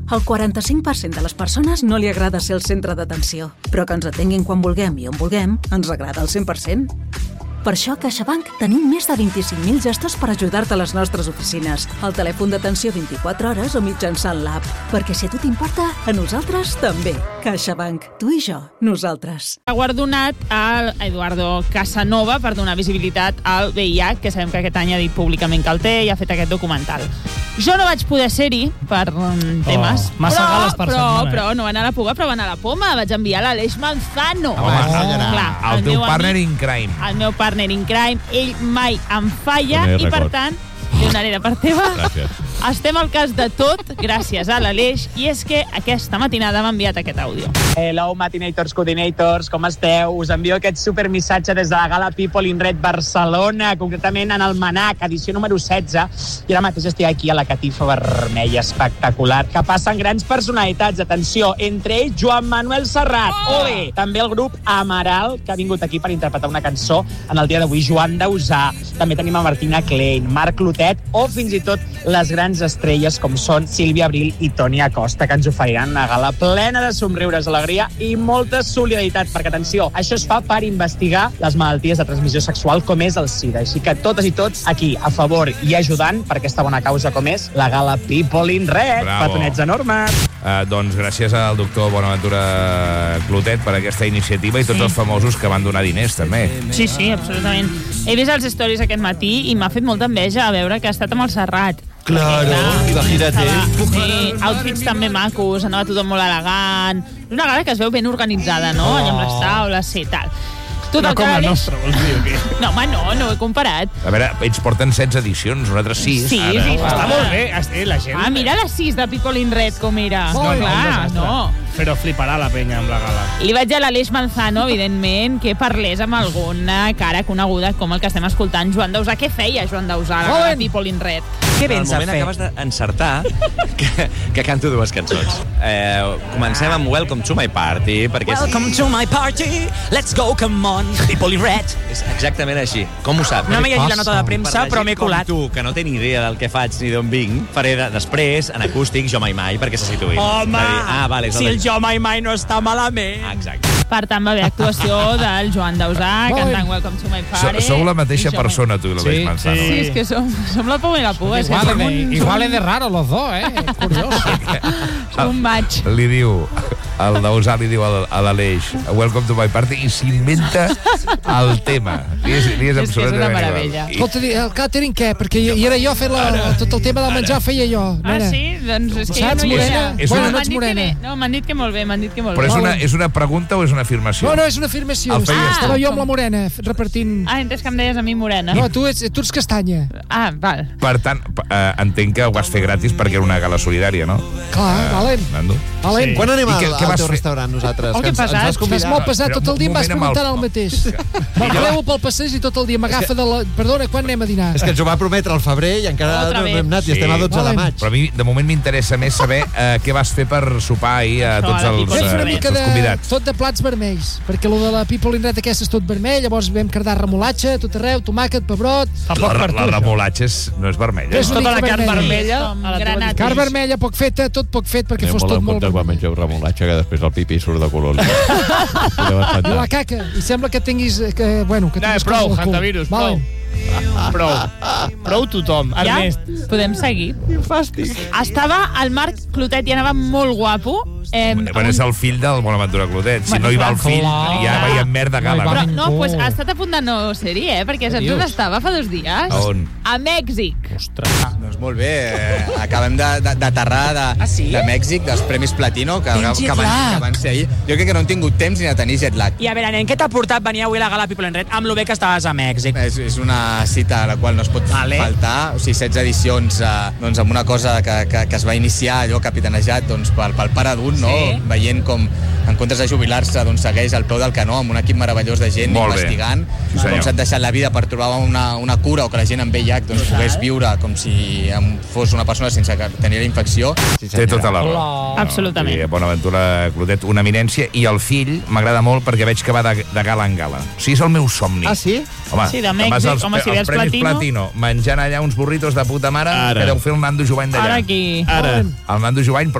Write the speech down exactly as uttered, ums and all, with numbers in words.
Al quaranta-cinc per cent de les persones no li agrada ser el centre d'atenció, però que ens atenguin quan vulguem i on vulguem ens agrada al cent per cent. Per això a CaixaBank tenim més de vint-i-cinc mil gestors per ajudar-te a les nostres oficines, al telèfon d'atenció vint-i-quatre hores o mitjançant l'app. Perquè si a tu t'importa, a nosaltres també. CaixaBank. Tu i jo. Nosaltres. Ha guardonat a Eduardo Casanova per donar visibilitat al V I H, que sabem que aquest any ha dit públicament que el té i ha fet aquest documental. Jo no vaig poder ser-hi per um, temes, oh, massa però, gales per però, setmana. però no va anar a la puga, però va anar a la poma. Vaig enviar l'Aleix Manzano. Home, oh, clar, el, el teu partner amic, in crime. El meu partner in crime. Ell mai em falla i, per tant, una nera per teva. Gràcies. Estem al cas de tot, gràcies a l'Aleix, i és que aquesta matinada m'ha enviat aquest àudio. Hello, Matinators, Coordinators, com esteu? Us envio aquest supermissatge des de la Gala People in Red Barcelona, concretament en el Manac, edició número setze, i ara mateix estic aquí a la catifa vermella espectacular, que passen grans personalitats, atenció, entre ells Joan Manuel Serrat, oh! Ole! També el grup Amaral, que ha vingut aquí per interpretar una cançó en el dia d'avui, Joan Dausà, també tenim a Martina Klein, Marc Clotet, o fins i tot les grans estrelles com són Sílvia Abril i Toni Acosta, que ens oferiran una gala plena de somriures, alegria i molta solidaritat, perquè, atenció, això es fa per investigar les malalties de transmissió sexual com és el SIDA. Així que totes i tots aquí, a favor i ajudant per aquesta bona causa com és la Gala People in Red. Bravo. Petonets enormes. Uh, doncs gràcies al doctor Bonaventura Clotet per aquesta iniciativa i tots sí. els famosos que van donar diners, també. Sí, sí, absolutament. He vist els stories aquest matí i m'ha fet molta enveja a veure que ha estat amb el Serrat. Claro, imagínate. Sí, outfits també macos, anava tothom molt elegant. Una gala que es veu ben organitzada, no? Oh. Amb les taules, sí, tal. Tot no el com la Aleix... nostra, vols dir, o què? No, home, no, no ho he comparat. A veure, ells porten setze edicions, nosaltres sis. Sí, ara. sí. Està molt bé, eh, la gent... Ah, mira les sis de People in Red, com era. No, no, clar, no. Però fliparà la penya amb la gala. Li vaig a l'Aleix Manzano, evidentment, que parlés amb alguna cara coneguda com el que estem escoltant, Joan Dausà. Què feia Joan Dausà a la gala People in Red? Què vens a fer? Acabes d'encertar que, que canto dues cançons. Eh, comencem amb Welcome to my party, perquè... Welcome to my party, let's go, come on, People in Red. És exactament així. Com ho saps? No m'he llegit la nota de premsa, però m'he colat. Per la gent com tu, que no té ni idea del que faig ni d'on vinc, faré de, després, en acústic, Jo Mai Mai, perquè se situïn. Home, ah, vale, si el Jo Mai Mai no està malament. Exacte. Per tant, va haver actuació del Joan Dausà, cantant Welcome to my party. Sou la mateixa persona, tu i l'Aleix Manzano. Sí, és que som, som la poma i la pua. Igual, de, igual es de raro los dos, eh? Curioso. Un maig. Li diu, el Dausà li diu a l'Aleix, Welcome to my party, i s'inventa el tema. Li és, li és, és que és una meravella. I... Escolta, el càtering què? Perquè i era jo fent la, tot el tema del menjar, feia jo. Ah, sí? Doncs és que Saps, jo no hi era. És bueno, una... no ets morena. No, m'han dit que molt bé, m'han dit que molt bé. Però és una, és una pregunta o és una afirmació? No, no, és una afirmació. El feies Estava tu. jo amb la morena, repartint... Ah, entes que em deies a mi morena. No, tu ets, tu ets castanya. Ah, val. Per tant, eh, entenc que ho vas fer gratis perquè era una gala solidària, no? Clar, Eh, valent. Nando? Valent. Sí. Quan anem I al, què- què al vas teu fer? restaurant, nosaltres? Oh, què ens, pesat. ens vas Estàs convidar. molt pesat, Però tot el dia em vas un moment amb preguntant el- el mateix. Me'l creu pel passeig i tot el dia m'agafa de la... Perdona, quan anem a dinar? És que ens ho va prometre al febrer i encara Otra no vez. hem anat Sí. i estem a dotze de Valent. maig. Però a mi, de moment, m'interessa més saber eh, què vas fer per sopar ahir a Això, tots la els, People Vam in fer eh, una Red. mica els de... convidats. tot de plats vermells, perquè lo de la People in Red aquesta és tot vermell, llavors vam cardar remolatxa, tot arreu, tomàquet, pebrot... Tampoc La, per la tu, això. remolatxa és, no és vermella. És no? una Tota la mica carn vermella. vermella Com a la teva granat. Carn vermella, poc feta, tot poc fet, perquè fos tot molt vermell. mengeu remolatxa, que després el pipí surt de color. I la caca, i sembla que tinguis... Que, bueno, que No, tinguis prou, coses al cul. Hantavirus, prou. Vale. Prou. Prou tothom. Ja? Ernest. Podem seguir. Estava el Marc Clotet i anava molt guapo. Eh, Bueno, és el fill del Bonaventura Clotet. Si Bueno, no hi va el clar. fill, Clar. ja veiem merda gala. Però no? no, pues, ha estat a punt de no ser-hi, eh? Perquè saps on estava fa dos dies? A on? A Mèxic. Doncs molt bé, eh, acabem d'aterrar de, de, Ah, sí? de Mèxic, dels Premis Platino, que, Quin que, jet van, lag. que van ser ahir. Jo crec que no han tingut temps ni de tenir jet lag. I a veure, nen, què t'ha portat venir avui a la Gala People in Red amb lo bé que estaves a Mèxic? És, és una cita a la qual no es pot Vale. faltar, o sigui, setze edicions eh, doncs amb una cosa que, que, que es va iniciar allò capitanejat doncs, pel, pel pare d'un, no? Sí. Veient com en comptes de jubilar-se doncs, segueix al peu del canó amb un equip meravellós de gent Molt bé. investigant Sí, senyor. com s'ha deixat la vida per trobar una, una cura o que la gent amb V I H doncs, pogués viure com si em fos una persona sense que tenir la infecció. Té tota la raó. Absolutament. Sí, Bonaventura Clotet, una eminència, i el fill m'agrada molt perquè veig que va de, de gala en gala. O sigui, és el meu somni. Ah, sí? Home, Sí, de te'n Mèxic, vas als, home, si ve als els Premis Platino. Platino, menjant allà uns burritos de puta mare, Ara. que deu fer el Nando Jovany d'allà. Ara aquí. Ara. El Nando Jovany,